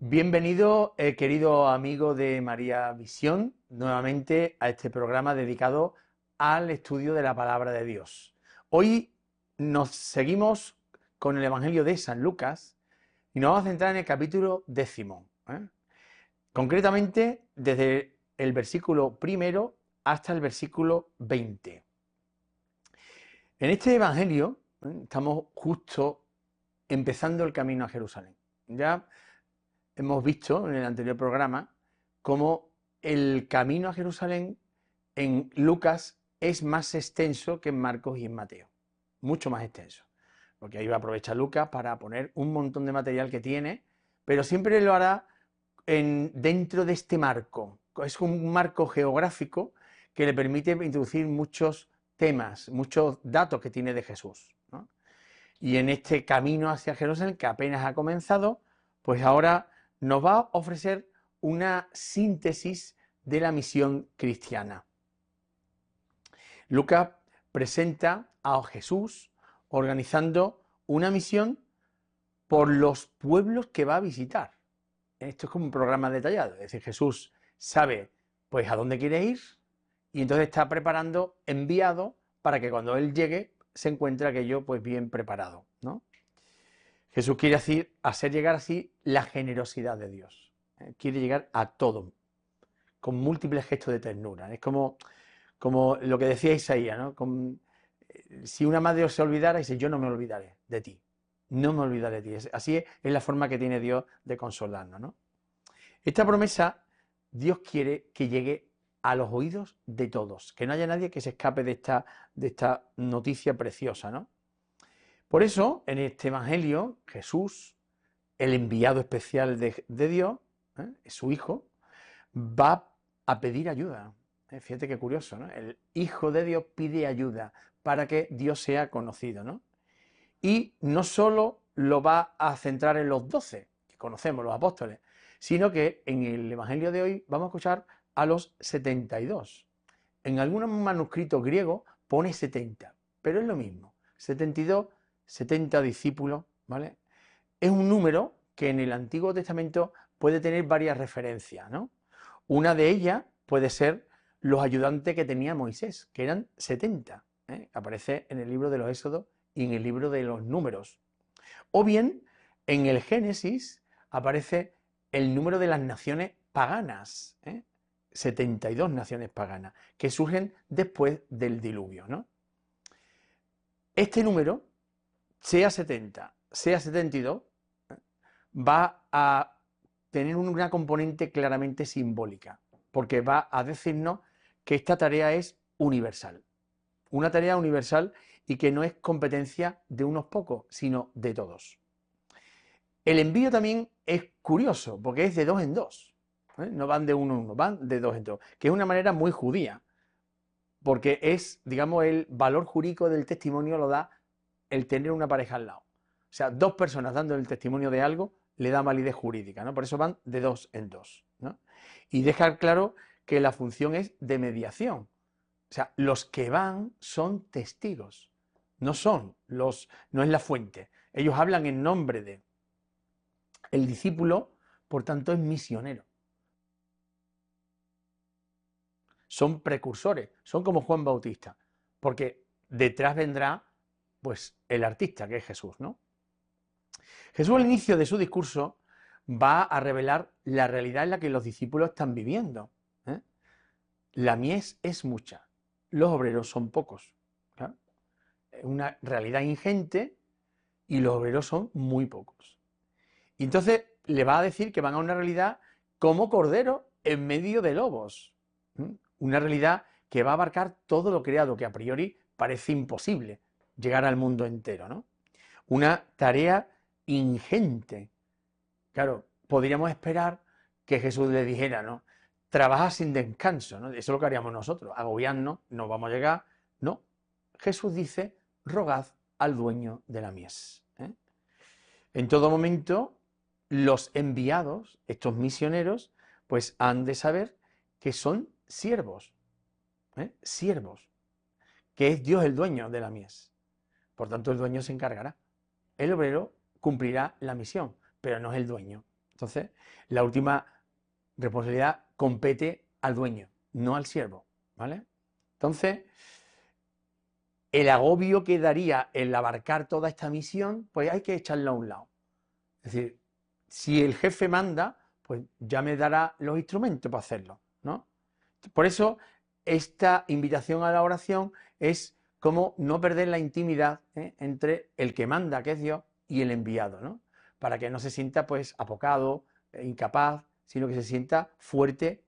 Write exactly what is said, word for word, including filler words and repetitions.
Bienvenido, eh, querido amigo de María Visión, nuevamente a este programa dedicado al estudio de la palabra de Dios. Hoy nos seguimos con el Evangelio de San Lucas y nos vamos a centrar en el capítulo décimo, ¿eh? Concretamente desde el versículo primero hasta el versículo veinte. En este Evangelio ¿eh? estamos justo empezando el camino a Jerusalén. Ya hemos visto en el anterior programa cómo el camino a Jerusalén en Lucas es más extenso que en Marcos y en Mateo, mucho más extenso, porque ahí va a aprovechar Lucas para poner un montón de material que tiene, pero siempre lo hará en, dentro de este marco. Es un marco geográfico que le permite introducir muchos temas, muchos datos que tiene de Jesús, ¿no? Y en este camino hacia Jerusalén, que apenas ha comenzado, pues ahora nos va a ofrecer una síntesis de la misión cristiana. Lucas presenta a Jesús organizando una misión por los pueblos que va a visitar. Esto es como un programa detallado, es decir, Jesús sabe pues a dónde quiere ir y entonces está preparando enviado para que cuando él llegue se encuentre aquello pues bien preparado, ¿no? Jesús quiere decir, hacer llegar así la generosidad de Dios. ¿eh? Quiere llegar a todo, con múltiples gestos de ternura. Es como, como lo que decía Isaías, ¿no? Con, eh, si una madre se olvidara, dice, yo no me olvidaré de ti. No me olvidaré de ti. Así es, es la forma que tiene Dios de consolarnos, ¿no? Esta promesa, Dios quiere que llegue a los oídos de todos, que no haya nadie que se escape de esta, de esta noticia preciosa, ¿no? Por eso, en este Evangelio, Jesús, el enviado especial de, de Dios, ¿eh? su Hijo, va a pedir ayuda. ¿eh? Fíjate qué curioso, ¿no? El Hijo de Dios pide ayuda para que Dios sea conocido, ¿no? Y no solo lo va a centrar en los doce, que conocemos, los apóstoles, sino que en el Evangelio de hoy vamos a escuchar a los setenta y dos. En algunos manuscritos griegos pone setenta, pero es lo mismo. setenta y dos, setenta discípulos, ¿vale? Es un número que en el Antiguo Testamento puede tener varias referencias, ¿no? Una de ellas puede ser los ayudantes que tenía Moisés, que eran setenta. ¿eh? Aparece en el libro de los Éxodos y en el libro de los Números. O bien, en el Génesis aparece el número de las naciones paganas, ¿eh? setenta y dos naciones paganas, que surgen después del diluvio, ¿no? Este número, sea setenta, sea setenta y dos, va a tener una componente claramente simbólica, porque va a decirnos que esta tarea es universal, una tarea universal y que no es competencia de unos pocos, sino de todos. El envío también es curioso, porque es de dos en dos, ¿eh? no van de uno en uno, van de dos en dos, que es una manera muy judía, porque es, digamos, el valor jurídico del testimonio lo da el tener una pareja al lado. O sea, dos personas dando el testimonio de algo le da validez jurídica, ¿no? Por eso van de dos en dos, ¿no? Y dejar claro que la función es de mediación. O sea, los que van son testigos, no son los, no es la fuente. Ellos hablan en nombre de. El discípulo, por tanto, es misionero. Son precursores, son como Juan Bautista, porque detrás vendrá, pues, el artista, que es Jesús, ¿no? Jesús al inicio de su discurso va a revelar la realidad en la que los discípulos están viviendo. ¿eh? La mies es mucha, los obreros son pocos. ¿claro? Es una realidad ingente y los obreros son muy pocos. Y entonces le va a decir que van a una realidad como cordero en medio de lobos. ¿eh? Una realidad que va a abarcar todo lo creado, que a priori parece imposible llegar al mundo entero, ¿no? Una tarea ingente. Claro, podríamos esperar que Jesús le dijera, ¿no? Trabaja sin descanso, ¿no? Eso es lo que haríamos nosotros, agobiarnos, no vamos a llegar. No, Jesús dice, rogad al dueño de la mies. ¿eh? En todo momento, los enviados, estos misioneros, pues han de saber que son siervos, ¿eh? siervos, que es Dios el dueño de la mies. Por tanto, el dueño se encargará. El obrero cumplirá la misión, pero no es el dueño. Entonces, la última responsabilidad compete al dueño, no al siervo, ¿vale? Entonces, el agobio que daría el abarcar toda esta misión, pues hay que echarla a un lado. Es decir, si el jefe manda, pues ya me dará los instrumentos para hacerlo, ¿no? Por eso, esta invitación a la oración es como no perder la intimidad, ¿eh?, entre el que manda, que es Dios, y el enviado, ¿no? Para que no se sienta, pues, apocado, incapaz, sino que se sienta fuerte